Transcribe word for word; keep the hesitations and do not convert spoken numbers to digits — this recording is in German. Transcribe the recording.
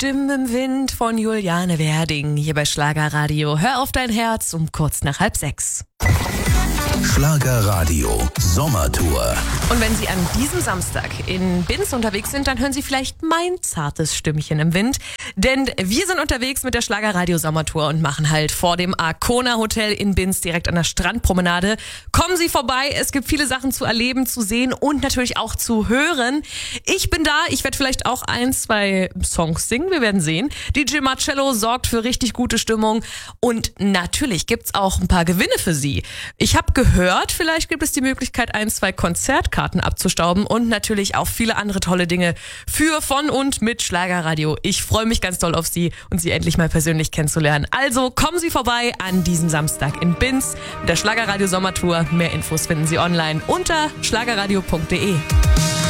Stimmen im Wind von Juliane Werding hier bei Schlagerradio. Hör auf dein Herz um kurz nach halb sechs. Schlagerradio Sommertour. Und wenn Sie an diesem Samstag in Binz unterwegs sind, dann hören Sie vielleicht mein zartes Stimmchen im Wind. Denn wir sind unterwegs mit der Schlagerradio Sommertour und machen halt vor dem Arcona Hotel in Binz direkt an der Strandpromenade. Kommen Sie vorbei, es gibt viele Sachen zu erleben, zu sehen und natürlich auch zu hören. Ich bin da, ich werde vielleicht auch ein, zwei Songs singen, wir werden sehen. D J Marcello sorgt für richtig gute Stimmung und natürlich gibt's auch ein paar Gewinne für Sie. Ich habe gehört, vielleicht gibt es die Möglichkeit, ein, zwei Konzertkarten abzustauben und natürlich auch viele andere tolle Dinge für, von und mit Schlagerradio. Ich freue mich ganz doll auf Sie und Sie endlich mal persönlich kennenzulernen. Also kommen Sie vorbei an diesem Samstag in Binz mit der Schlagerradio Sommertour. Mehr Infos finden Sie online unter schlagerradio punkt de.